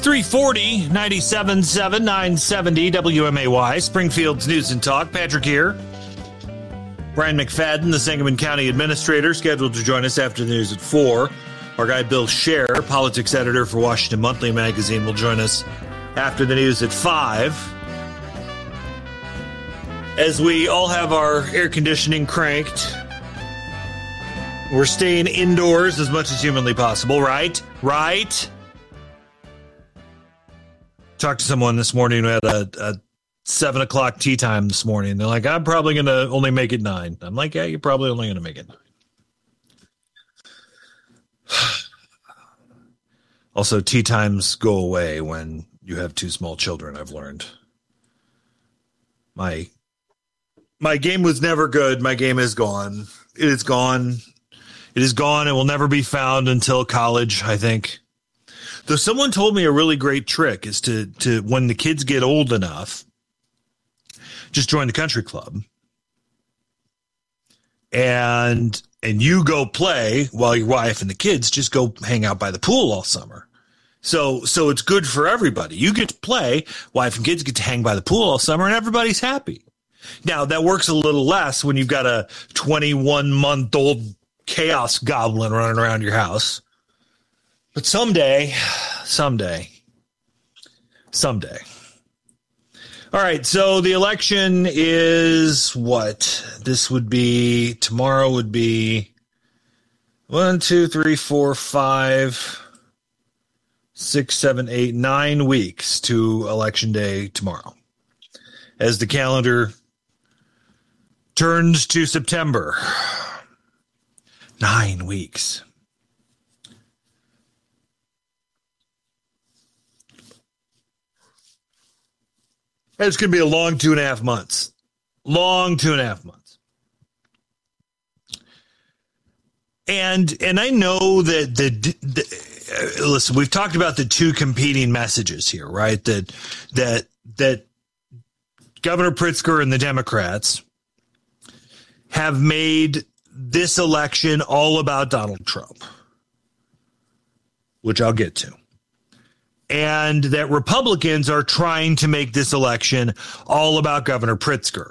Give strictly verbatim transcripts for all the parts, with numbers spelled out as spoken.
three forty, ninety-seven point seven, nine seventy W M A Y, Springfield's News and Talk. Patrick here. Brian McFadden, the Sangamon County Administrator, scheduled to join us after the news at four. Our guy Bill Scher, politics editor for Washington Monthly Magazine, will join us after the news at five. As we all have our air conditioning cranked, we're staying indoors as much as humanly possible, right? Right? Talked to someone this morning who had a, a seven o'clock tea time this morning. They're like, I'm probably going to only make it nine. I'm like, yeah, you're probably only going to make it nine. Also, tea times go away when you have two small children, I've learned. My my game was never good. My game is gone. It is gone. It is gone. It will never be found until college, I think. Though someone told me a really great trick is to, to when the kids get old enough, just join the country club. And and you go play while your wife and the kids just go hang out by the pool all summer. So so it's good for everybody. You get to play, wife and kids get to hang by the pool all summer, and everybody's happy. Now, that works a little less when you've got a twenty-one-month-old chaos goblin running around your house. But someday, someday, someday. All right, so the election is what? This would be, tomorrow would be one, two, three, four, five, six, seven, eight, nine weeks to Election Day tomorrow. As the calendar turns to September. Nine weeks. It's going to be a long two and a half months. Long two and a half months. And and I know that the, the uh, listen, we've talked about the two competing messages here, right? That that that Governor Pritzker and the Democrats have made this election all about Donald Trump, which I'll get to. And that Republicans are trying to make this election all about Governor Pritzker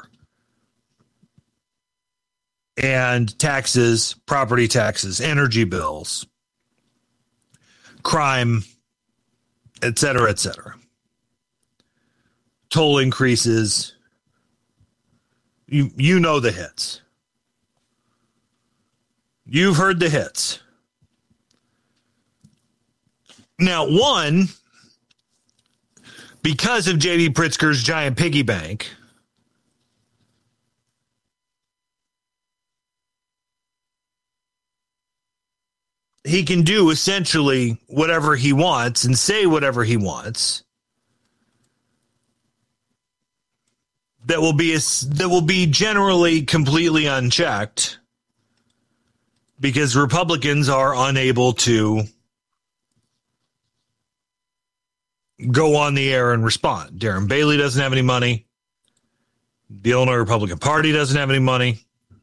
and taxes, property taxes, energy bills, crime, et cetera, et cetera. Toll increases. You, you know the hits. You've heard the hits. Now, one, because of J B Pritzker's giant piggy bank, he can do essentially whatever he wants and say whatever he wants. That will be a, that will be generally completely unchecked because Republicans are unable to go on the air and respond. Darren Bailey doesn't have any money. The Illinois Republican Party doesn't have any money.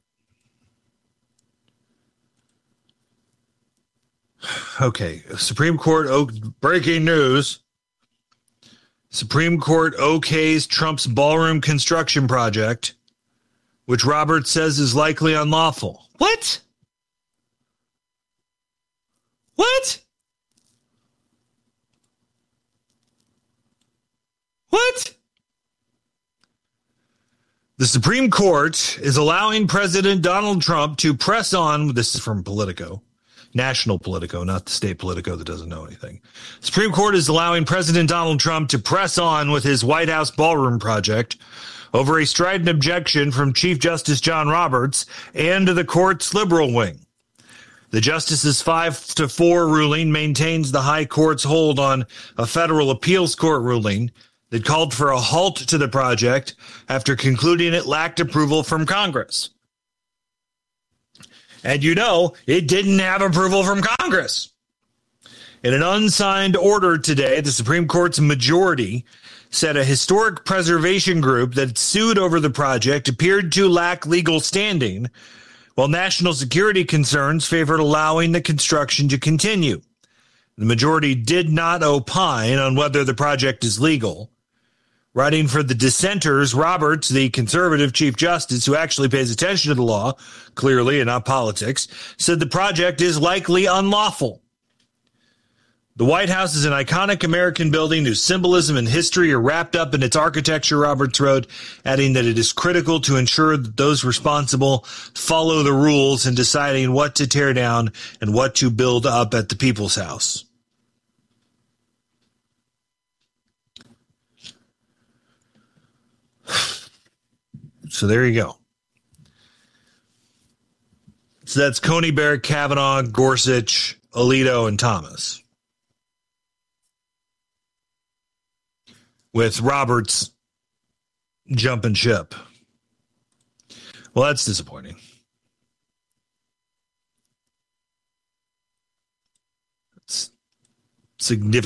Okay, Supreme Court, oh, breaking news. Supreme Court okays Trump's ballroom construction project, which Roberts says is likely unlawful. What? What? What? The Supreme Court is allowing President Donald Trump to press on, this is from Politico, national Politico, not the state Politico that doesn't know anything. Supreme Court is allowing President Donald Trump to press on with his White House ballroom project over a strident objection from Chief Justice John Roberts and the court's liberal wing. The justice's five to four ruling maintains the high court's hold on a federal appeals court ruling that called for a halt to the project after concluding it lacked approval from Congress. And you know, it didn't have approval from Congress. In an unsigned order today, the Supreme Court's majority said a historic preservation group that sued over the project appeared to lack legal standing, while national security concerns favored allowing the construction to continue. The majority did not opine on whether the project is legal. Writing for the dissenters, Roberts, the conservative Chief Justice, who actually pays attention to the law, clearly, and not politics, said the project is likely unlawful. The White House is an iconic American building whose symbolism and history are wrapped up in its architecture, Roberts wrote, adding that it is critical to ensure that those responsible follow the rules in deciding what to tear down and what to build up at the People's House. So there you go. So that's Coney Barrett, Kavanaugh, Gorsuch, Alito, and Thomas. With Roberts jumping ship. Well, that's disappointing. It's significant.